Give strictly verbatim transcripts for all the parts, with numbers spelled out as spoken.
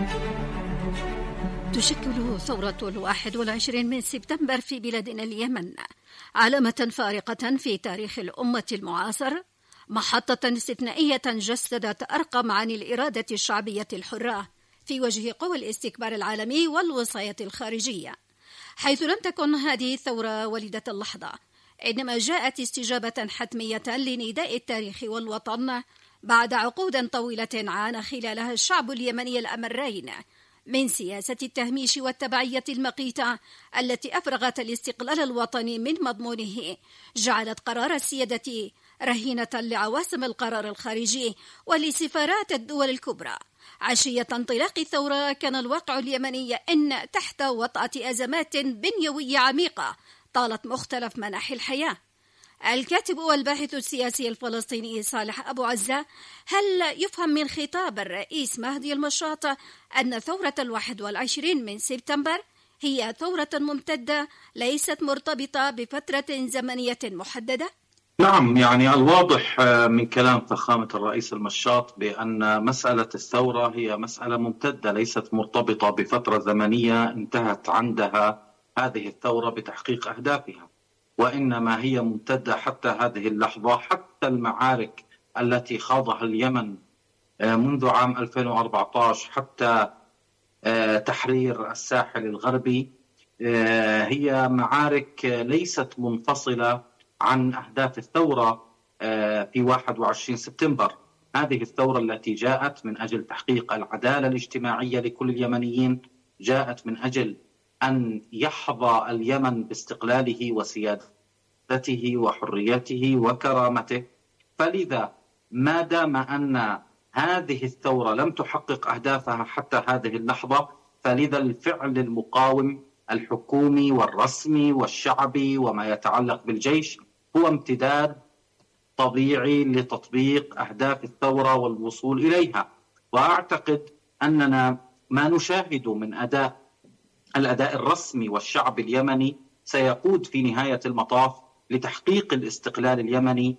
تشكل ثورة الواحد والعشرين من سبتمبر في بلادنا اليمن علامة فارقة في تاريخ الأمة المعاصر، محطة استثنائية جسدت أرقى معاني الإرادة الشعبية الحرة في وجه قوى الاستكبار العالمي والوصاية الخارجية، حيث لم تكن هذه الثورة وليدة اللحظة، إنما جاءت استجابة حتمية لنداء التاريخ والوطن بعد عقود طويلة عانى خلالها الشعب اليمني الأمرين من سياسة التهميش والتبعية المقيتة التي أفرغت الاستقلال الوطني من مضمونه، جعلت قرار السيادة رهينة لعواسم القرار الخارجي ولسفارات الدول الكبرى. عشية انطلاق الثورة كان الواقع اليمني إن تحت وطأة أزمات بنيوية عميقة طالت مختلف مناحي الحياة. الكاتب والباحث السياسي الفلسطيني صالح أبو عزة: هل يفهم من خطاب الرئيس مهدي المشاط أن ثورة الواحد والعشرين من سبتمبر هي ثورة ممتدة ليست مرتبطة بفترة زمنية محددة؟ نعم، يعني الواضح من كلام فخامة الرئيس المشاط بأن مسألة الثورة هي مسألة ممتدة ليست مرتبطة بفترة زمنية انتهت عندها هذه الثورة بتحقيق أهدافها، وإنما هي ممتدة حتى هذه اللحظة، حتى المعارك التي خاضها اليمن منذ عام ألفين وأربعة عشر حتى تحرير الساحل الغربي هي معارك ليست منفصلة عن أهداف الثورة في واحد وعشرين سبتمبر. هذه الثورة التي جاءت من أجل تحقيق العدالة الاجتماعية لكل اليمنيين، جاءت من أجل أن يحظى اليمن باستقلاله وسيادته وحريته وكرامته. فلذا ما دام أن هذه الثورة لم تحقق أهدافها حتى هذه اللحظة، فلذا الفعل المقاوم الحكومي والرسمي والشعبي وما يتعلق بالجيش هو امتداد طبيعي لتطبيق أهداف الثورة والوصول إليها. وأعتقد أننا ما نشاهد من أداء الأداء الرسمي والشعب اليمني سيقود في نهاية المطاف لتحقيق الاستقلال اليمني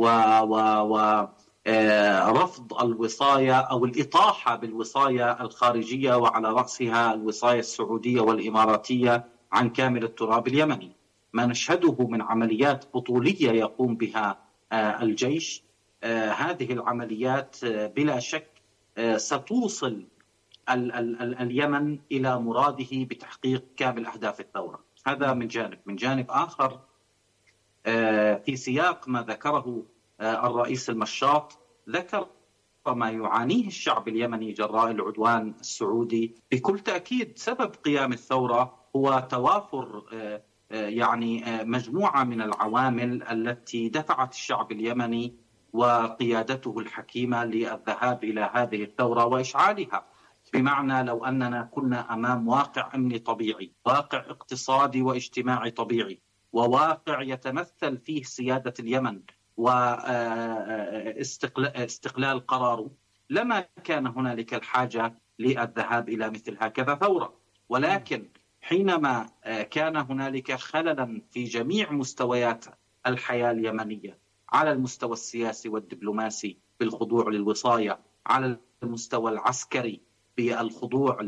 ورفض الوصاية أو الإطاحة بالوصاية الخارجية، وعلى رأسها الوصاية السعودية والإماراتية عن كامل التراب اليمني. ما نشهده من عمليات بطولية يقوم بها الجيش، هذه العمليات بلا شك ستوصل ال ال ال اليمن إلى مراده بتحقيق كامل أهداف الثورة. هذا من جانب. من جانب آخر، في سياق ما ذكره الرئيس المشاط، ذكر ما يعانيه الشعب اليمني جراء العدوان السعودي. بكل تأكيد سبب قيام الثورة هو توافر يعني مجموعة من العوامل التي دفعت الشعب اليمني وقيادته الحكيمة للذهاب إلى هذه الثورة وإشعالها. بمعنى لو أننا كنا أمام واقع أمني طبيعي، واقع اقتصادي واجتماعي طبيعي، وواقع يتمثل فيه سيادة اليمن واستقلال قراره، لما كان هنالك الحاجة للذهاب إلى مثل هكذا ثورة. ولكن حينما كان هنالك خللا في جميع مستويات الحياة اليمنية، على المستوى السياسي والدبلوماسي بالخضوع للوصاية، على المستوى العسكري بالخضوع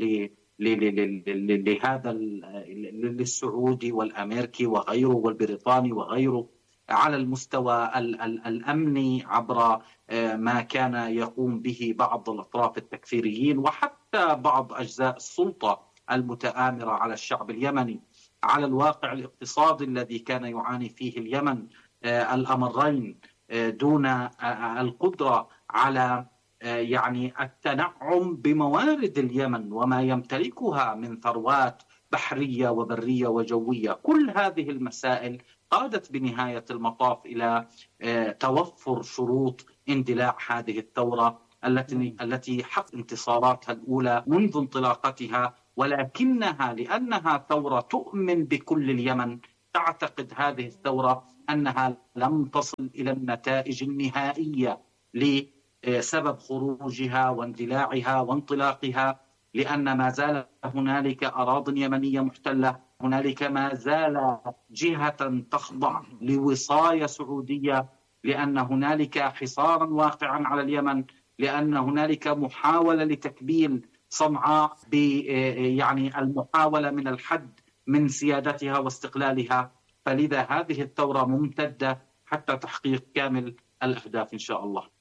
لهذا للسعودي والأمريكي وغيره والبريطاني وغيره، على المستوى الأمني عبر ما كان يقوم به بعض الأطراف التكفيريين وحتى بعض أجزاء السلطة المتآمرة على الشعب اليمني، على الواقع الاقتصادي الذي كان يعاني فيه اليمن الأمرين دون القدرة على يعني التنعم بموارد اليمن وما يمتلكها من ثروات بحرية وبرية وجوية. كل هذه المسائل قادت بنهاية المطاف إلى توفر شروط اندلاع هذه الثورة التي التي حققت انتصاراتها الأولى منذ انطلاقتها، ولكنها لأنها ثورة تؤمن بكل اليمن تعتقد هذه الثورة أنها لم تصل إلى النتائج النهائية لسبب خروجها واندلاعها وانطلاقها، لأن ما زال هنالك أراضٍ يمنية محتلة، هنالك ما زال جهة تخضع لوصاية سعودية، لأن هنالك حصارا واقعا على اليمن، لأن هنالك محاولة لتكبيل صنعاء ب يعني المحاولة من الحد من سيادتها واستقلالها. فلذا هذه الثورة ممتدة حتى تحقيق كامل الأهداف إن شاء الله.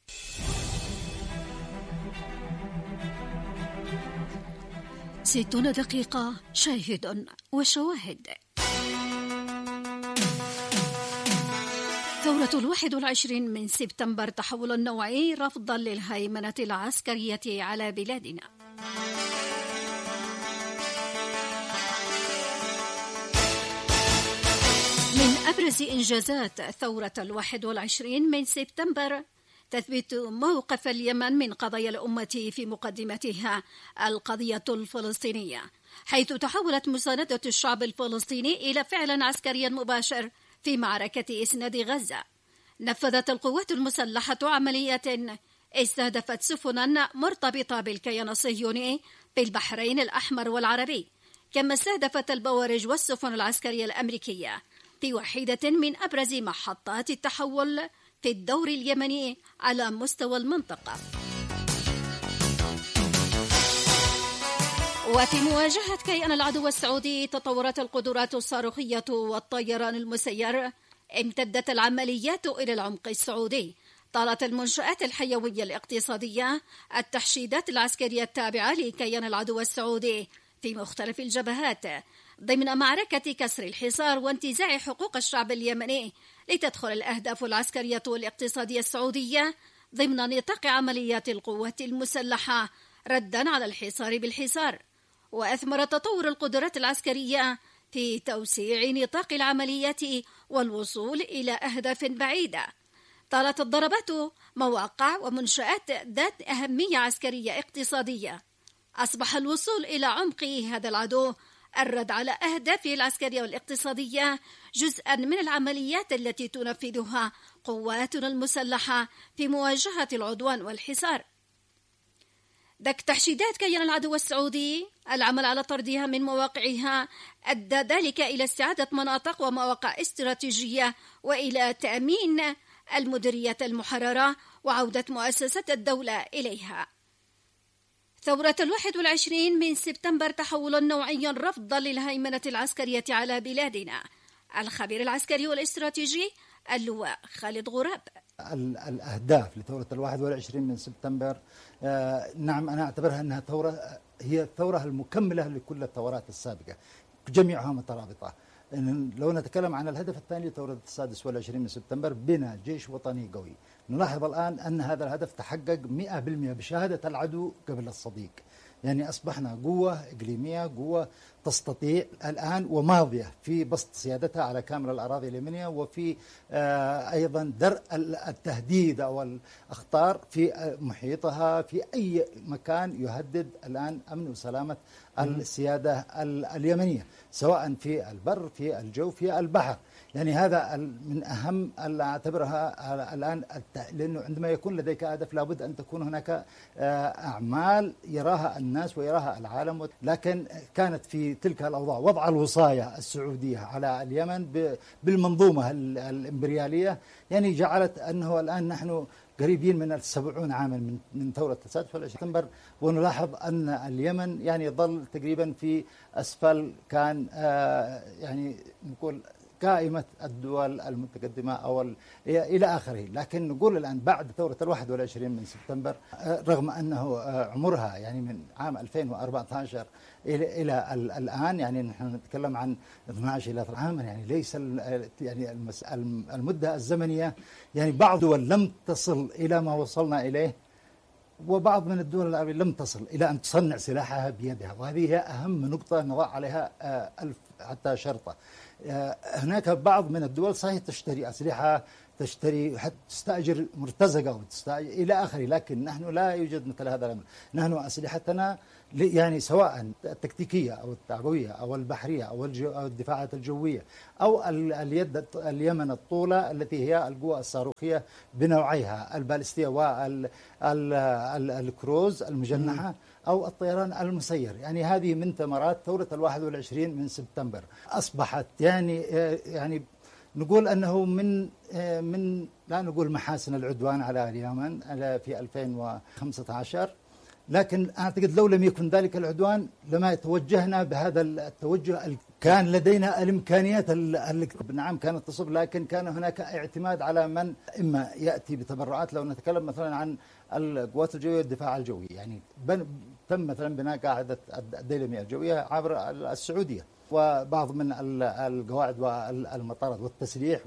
ستون دقيقة، شاهد وشواهد. ثورة الواحد والعشرين من سبتمبر تحول نوعي رفضا للهيمنة العسكرية على بلادنا. من أبرز إنجازات ثورة الواحد والعشرين من سبتمبر تثبيت موقف اليمن من قضايا الأمة، في مقدمتها القضية الفلسطينية، حيث تحولت مساندة الشعب الفلسطيني إلى فعل عسكري مباشر في معركة إسناد غزة. نفذت القوات المسلحة عمليات استهدفت سفنا مرتبطة بالكيان الصهيوني بالبحرين الأحمر والعربي، كما استهدفت البوارج والسفن العسكرية الأمريكية في واحدة من أبرز محطات التحول في الدور اليمني على مستوى المنطقة. وفي مواجهة كيان العدو السعودي تطورت القدرات الصاروخية والطيران المسير، امتدت العمليات إلى العمق السعودي، طالت المنشآت الحيوية الاقتصادية التحشيدات العسكرية التابعة لكيان العدو السعودي في مختلف الجبهات ضمن معركة كسر الحصار وانتزاع حقوق الشعب اليمني، لتدخل الأهداف العسكرية والاقتصادية السعودية ضمن نطاق عمليات القوات المسلحة ردا على الحصار بالحصار. وأثمر تطور القدرات العسكرية في توسيع نطاق العمليات والوصول إلى أهداف بعيدة. طالت الضربات مواقع ومنشآت ذات أهمية عسكرية اقتصادية. أصبح الوصول إلى عمق هذا العدو الرد على أهدافه العسكرية والاقتصادية جزءا من العمليات التي تنفذها قواتنا المسلحة في مواجهة العدوان والحصار. ذك تحشيدات كيان العدو السعودي العمل على طردها من مواقعها أدى ذلك إلى استعادة مناطق ومواقع استراتيجية وإلى تأمين المديريات المحررة وعودة مؤسسات الدولة إليها. ثورة الواحد والعشرين من سبتمبر تحول نوعيا رفضا للهيمنة العسكرية على بلادنا. الخبير العسكري والاستراتيجي اللواء خالد غراب. الأهداف لثورة الواحد والعشرين من سبتمبر آه نعم أنا أعتبرها أنها ثورة هي الثورة المكملة لكل الثورات السابقة، جميعها مترابطة. لو نتكلم عن الهدف الثاني لثورة السادس والعشرين من سبتمبر، بناء جيش وطني قوي، نلاحظ الآن أن هذا الهدف تحقق مئة بالمئة بشهادة العدو قبل الصديق. يعني أصبحنا قوة إقليمية، قوة تستطيع الآن وماضية في بسط سيادتها على كامل الأراضي اليمنية، وفي آه أيضا درء التهديد أو الأخطار في محيطها في أي مكان يهدد الآن أمن وسلامة السيادة اليمنية، سواء في البر في الجو في البحر. يعني هذا من أهم اللي أعتبرها الآن، لأنه عندما يكون لديك هدف لابد أن تكون هناك أعمال يراها الناس ويراها العالم. لكن كانت في تلك الأوضاع وضع الوصاية السعودية على اليمن بالمنظومة الإمبريالية، يعني جعلت أنه الآن نحن قريبين من السبعون عاما من من ثورة السادس والعشرين سبتمبر، ونلاحظ أن اليمن يعني ظل تقريبا في أسفل كان آه يعني نقول قائمة الدول المتقدمة أو إلى آخره. لكن نقول الآن بعد ثورة الواحد والعشرين من سبتمبر، رغم أنه عمرها يعني من عام ألفين وأربعة عشر إلى إلى الآن، يعني نحن نتكلم عن اثني عشر إلى ثلاثة عام، يعني ليس يعني المدة الزمنية، يعني بعض الدول لم تصل إلى ما وصلنا إليه، وبعض من الدول العربية لم تصل إلى أن تصنع سلاحها بيدها، وهذه هي أهم نقطة نضع عليها ألف حتى شرطة. هناك بعض من الدول صحيح تشتري أسلحة، تشتري حتى تستأجر مرتزقة وتستأجر إلى آخره، لكن نحن لا يوجد مثل هذا الأمر. نحن أسلحتنا يعني سواء التكتيكية أو التعبوية أو البحرية أو, أو الدفاعات الجوية أو اليد اليمن الطولة التي هي القوى الصاروخية بنوعيها البالستية والكروز المجنحة أو الطيران المسير. يعني هذه من ثمرات ثورة الواحد والعشرين من سبتمبر. أصبحت يعني يعني نقول أنه من من لا نقول محاسن العدوان على اليمن في ألفين وخمسة عشر، لكن أعتقد لو لم يكن ذلك العدوان لما توجهنا بهذا التوجه. كان لدينا الإمكانيات، نعم كانت تصب، لكن كان هناك اعتماد على من إما يأتي بتبرعات. لو نتكلم مثلا عن القوات الجوية والدفاع الجوي، يعني تم مثلا بناء قاعدة الديلمية الجوية عبر السعودية وبعض من القواعد والمطارات والتسليح،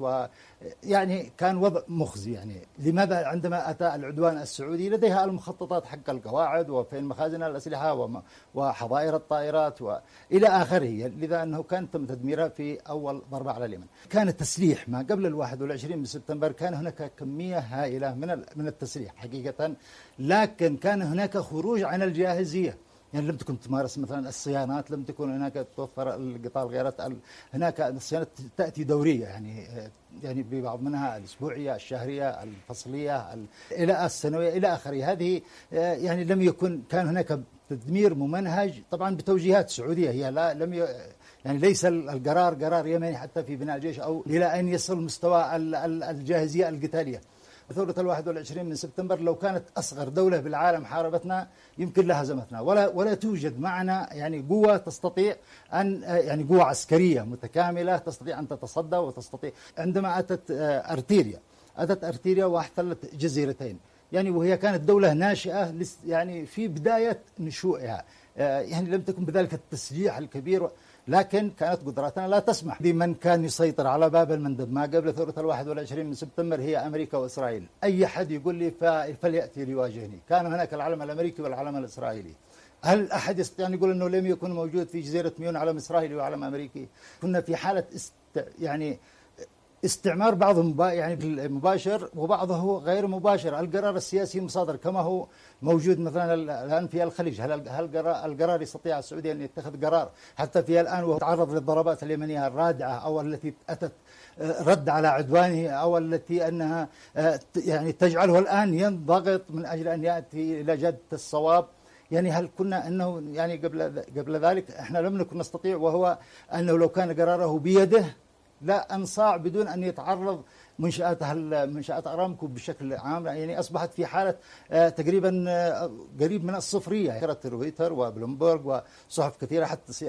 ويعني كان وضع مخزي. يعني لماذا عندما أتى العدوان السعودي لديها المخططات حق القواعد وفين مخازن الأسلحة وحظائر الطائرات وإلى آخره، لذا أنه كان تم تدميرها في أول ضربة على اليمن. كان التسليح ما قبل الواحد والعشرين من سبتمبر كان هناك كمية هائلة من من التسليح حقيقة، لكن كان هناك خروج عن الجاهزية. يعني لم تكن تمارس مثلا الصيانات، لم تكن هناك توفر القطار الغيارات، هناك الصيانات تأتي دورية، يعني يعني ببعض منها الأسبوعية، الشهرية، الفصلية، إلى السنوية إلى آخره. هذه يعني لم يكن، كان هناك تدمير ممنهج طبعا بتوجيهات سعودية. هي لا لم ي يعني ليس القرار قرار يمني حتى في بناء الجيش أو إلى أن يصل مستوى الجاهزية القتالية. ثورة الواحد والعشرين من سبتمبر لو كانت أصغر دولة بالعالم حاربتنا يمكن لها هزمتنا، ولا ولا توجد معنا يعني قوة تستطيع أن يعني قوة عسكرية متكاملة تستطيع أن تتصدى وتستطيع. عندما أتت أرتيريا أتت أرتيريا واحتلت جزيرتين، يعني وهي كانت دولة ناشئة يعني في بداية نشوئها، يعني لم تكن بذلك التسليح الكبير، لكن كانت قدراتنا لا تسمح. من كان يسيطر على باب المندب ما قبل ثورة الواحد والعشرين من سبتمبر هي أمريكا وإسرائيل. أي حد يقول لي فليأتي ليواجهني. كان هناك العلم الأمريكي والعلم الإسرائيلي. هل أحد يستطيع أن يقول أنه لم يكن موجود في جزيرة ميون علم إسرائيلي وعلم أمريكي؟ كنا في حالة است يعني استعمار، بعضه يعني مباشر وبعضه غير مباشر. القرار السياسي مصادر كما هو موجود مثلا الآن في الخليج. هل هل القرار يستطيع السعودية أن يتخذ قرار حتى في الآن وهو تعرض للضربات اليمنية الرادعة أو التي أتت رد على عدوانه أو التي أنها يعني تجعله الآن ينضغط من أجل أن يأتي إلى جدة الصواب؟ يعني هل كنا أنه يعني قبل قبل ذلك إحنا لم نكن نستطيع، وهو أنه لو كان قراره بيده لا أنصاع بدون أن يتعرض منشآتها منشآت أرامكو بشكل عام، يعني أصبحت في حالة تقريبا قريب من الصفرية. كانت رويتر وبلومبرغ وصحف كثيرة حتى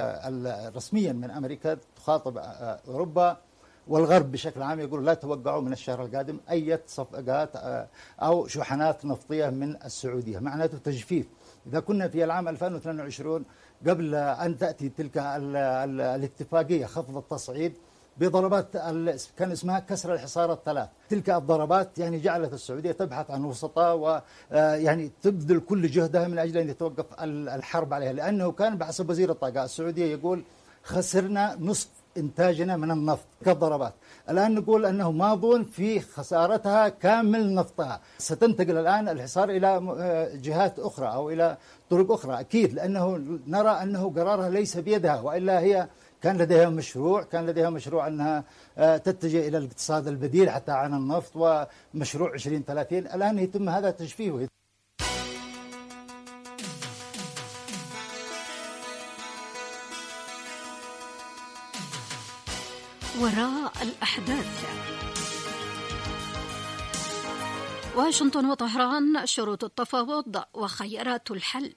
رسميا من أمريكا تخاطب أوروبا والغرب بشكل عام، يقول لا توقعوا من الشهر القادم أي صفقات أو شحنات نفطية من السعودية، معناته تجفيف. إذا كنا في العام ألفين واثنين وعشرين قبل أن تأتي تلك الاتفاقية خفض التصعيد بضربات كان اسمها كسر الحصار الثلاث، تلك الضربات يعني جعلت السعودية تبحث عن وسطاء ويعني تبذل كل جهدها من أجل أن يتوقف الحرب عليها، لأنه كان بحسب وزير الطاقة السعودية يقول خسرنا نصف إنتاجنا من النفط كالضربات. الآن نقول أنه ماضون في خسارتها كامل نفطها. ستنتقل الآن الحصار إلى جهات أخرى أو إلى طرق أخرى أكيد، لأنه نرى أنه قرارها ليس بيدها، وإلا هي كان لديها مشروع كان لديها مشروع أنها تتجه إلى الاقتصاد البديل حتى عن النفط ومشروع عشرين ثلاثين. الآن يتم هذا تجفيفه. وراء الأحداث. واشنطن وطهران، شروط التفاوض وخيارات الحل.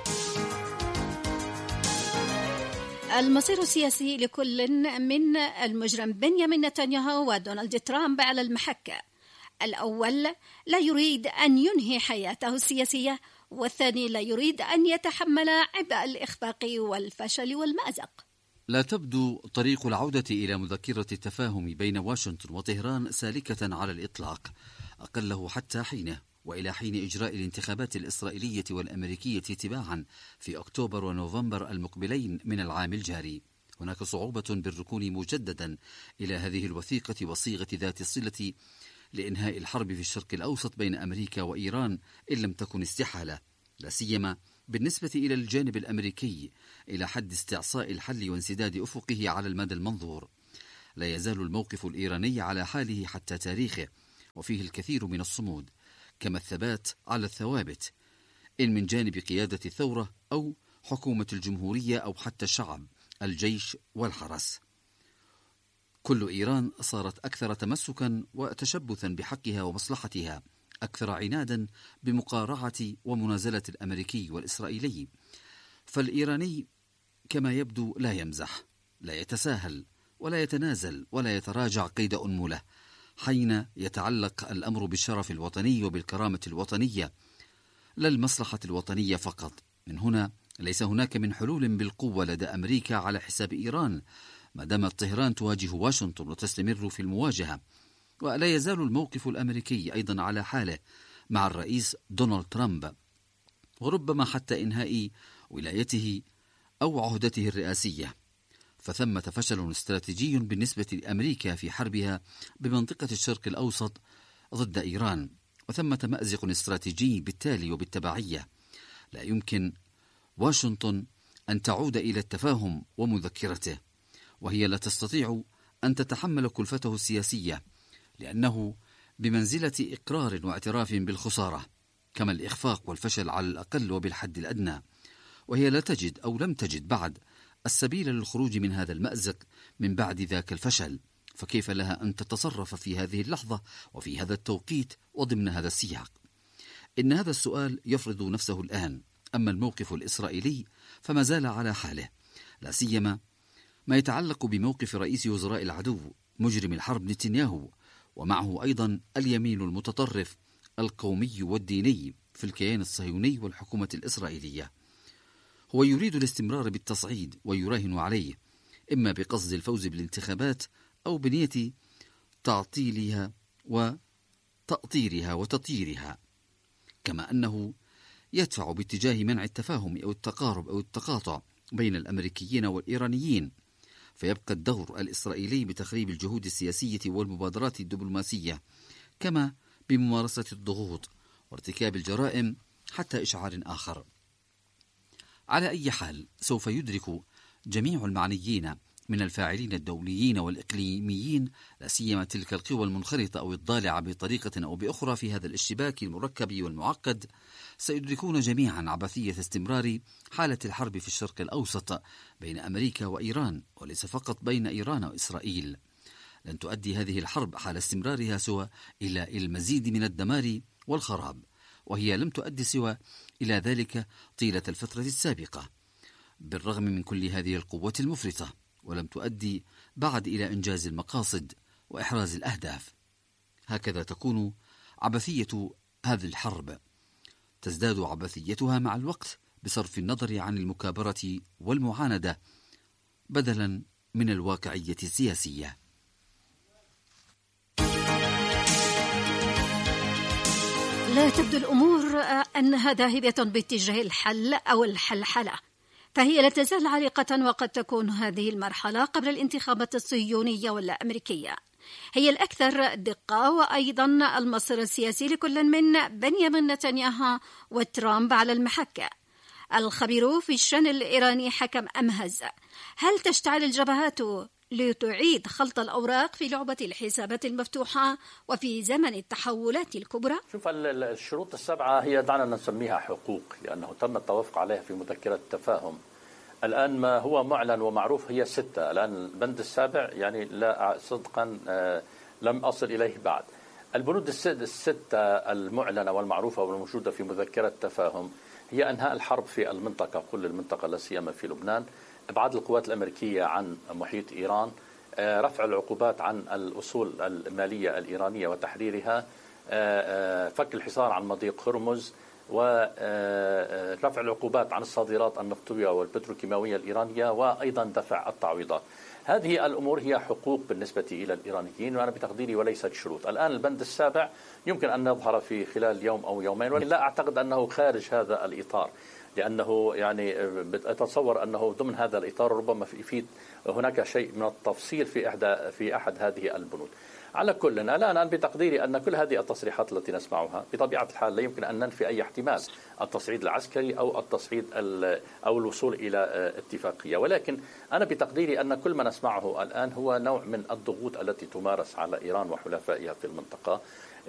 المصير السياسي لكل من المجرم بنيامين نتنياهو ودونالد ترامب على المحك. الأول لا يريد أن ينهي حياته السياسية، والثاني لا يريد أن يتحمل عبء الإخفاق والفشل والمأزق. لا تبدو طريق العودة إلى مذكرة التفاهم بين واشنطن وطهران سالكة على الإطلاق، أقله حتى حينه، وإلى حين إجراء الانتخابات الإسرائيلية والأمريكية تباعا في أكتوبر ونوفمبر المقبلين من العام الجاري. هناك صعوبة بالركون مجددا إلى هذه الوثيقة وصيغة ذات الصلة لإنهاء الحرب في الشرق الأوسط بين أمريكا وإيران إن لم تكن استحالة، لا سيما بالنسبة إلى الجانب الأمريكي، إلى حد استعصاء الحل وانسداد أفقه على المدى المنظور. لا يزال الموقف الإيراني على حاله حتى تاريخه، وفيه الكثير من الصمود، كما الثبات على الثوابت، إن من جانب قيادة الثورة أو حكومة الجمهورية أو حتى الشعب، الجيش والحرس. كل إيران صارت أكثر تمسكا وتشبثا بحقها ومصلحتها أكثر عنادا بمقارعة ومنازلة الأمريكي والإسرائيلي. فالإيراني كما يبدو لا يمزح، لا يتساهل ولا يتنازل ولا يتراجع قيد أنملة حين يتعلق الأمر بالشرف الوطني وبالكرامة الوطنية، لا المصلحة الوطنية فقط. من هنا ليس هناك من حلول بالقوة لدى أمريكا على حساب إيران ما دامت طهران تواجه واشنطن وتستمر في المواجهة. ولا يزال الموقف الأمريكي أيضا على حاله مع الرئيس دونالد ترامب، وربما حتى إنهاء ولايته أو عهدته الرئاسية. فثمة فشل استراتيجي بالنسبة لأمريكا في حربها بمنطقة الشرق الأوسط ضد إيران، وثمة مأزق استراتيجي بالتالي وبالتبعية. لا يمكن واشنطن أن تعود إلى التفاهم ومذكرته، وهي لا تستطيع أن تتحمل كلفته السياسية، لأنه بمنزلة إقرار واعتراف بالخسارة، كما الإخفاق والفشل على الأقل وبالحد الأدنى. وهي لا تجد أو لم تجد بعد السبيل للخروج من هذا المأزق من بعد ذاك الفشل، فكيف لها أن تتصرف في هذه اللحظة وفي هذا التوقيت وضمن هذا السياق؟ إن هذا السؤال يفرض نفسه الآن. أما الموقف الإسرائيلي فما زال على حاله، لا سيما ما يتعلق بموقف رئيس وزراء العدو مجرم الحرب نتنياهو، ومعه أيضا اليمين المتطرف القومي والديني في الكيان الصهيوني والحكومة الإسرائيلية. هو يريد الاستمرار بالتصعيد ويراهن عليه، إما بقصد الفوز بالانتخابات أو بنية تعطيلها وتأطيرها وتطييرها، كما أنه يدفع باتجاه منع التفاهم أو التقارب أو التقاطع بين الأمريكيين والإيرانيين. فيبقى الدور الإسرائيلي بتخريب الجهود السياسية والمبادرات الدبلوماسية، كما بممارسة الضغوط وارتكاب الجرائم حتى إشعار آخر. على أي حال سوف يدرك جميع المعنيين من الفاعلين الدوليين والإقليميين، لا سيما تلك القوى المنخرطة أو الضالعة بطريقة أو بأخرى في هذا الاشتباك المركب والمعقد، سيدركون جميعا عبثية استمرار حالة الحرب في الشرق الأوسط بين أمريكا وإيران، وليس فقط بين إيران وإسرائيل. لن تؤدي هذه الحرب حال استمرارها سوى إلى المزيد من الدمار والخراب، وهي لم تؤدي سوى إلى ذلك طيلة الفترة السابقة بالرغم من كل هذه القوة المفرطة، ولم تؤدي بعد إلى إنجاز المقاصد وإحراز الأهداف. هكذا تكون عبثية هذه الحرب، تزداد عبثيتها مع الوقت بصرف النظر عن المكابرة والمعاندة بدلا من الواقعية السياسية. لا تبدو الأمور أنها ذاهبة باتجاه الحل أو الحلحلة، فهي لا تزال عالقة، وقد تكون هذه المرحلة قبل الانتخابات الصهيونية والأمريكية هي الأكثر دقة، وأيضا المصير السياسي لكل من بنيامين نتنياهو وترامب على المحك. الخبير في الشأن الإيراني حكم أمهز: هل تشتعل الجبهات لتعيد خلط الأوراق في لعبة الحسابات المفتوحة وفي زمن التحولات الكبرى؟ شوف، الشروط السبعة هي دعنا نسميها حقوق، لأنه تم التوافق عليها في مذكرة التفاهم. الآن ما هو معلن ومعروف هي ستة. الآن البند السابع يعني لا صدقا لم أصل إليه بعد. البنود الستة المعلنة والمعروفة والموجودة في مذكرة التفاهم هي أنهاء الحرب في المنطقة، كل المنطقة لا سيما في لبنان، إبعاد القوات الأمريكية عن محيط إيران، رفع العقوبات عن الأصول المالية الإيرانية وتحريرها، فك الحصار عن مضيق هرمز، ورفع العقوبات عن الصادرات النفطية والبتروكيماوية الإيرانية، وأيضا دفع التعويضات. هذه الأمور هي حقوق بالنسبة إلى الإيرانيين، وأنا بتقديري وليست شروط. الآن البند السابع يمكن أن يظهر في خلال يوم أو يومين، ولكن لا أعتقد أنه خارج هذا الإطار، لأنه يعني أتصور أنه ضمن هذا الإطار ربما يفيد هناك شيء من التفصيل في إحدى في أحد هذه البنود. على كل، الآن بتقديري أن كل هذه التصريحات التي نسمعها بطبيعة الحال لا يمكن أن ننفي أي احتمال التصعيد العسكري أو التصعيد أو الوصول إلى اتفاقية، ولكن أنا بتقديري أن كل ما نسمعه الآن هو نوع من الضغوط التي تمارس على إيران وحلفائها في المنطقة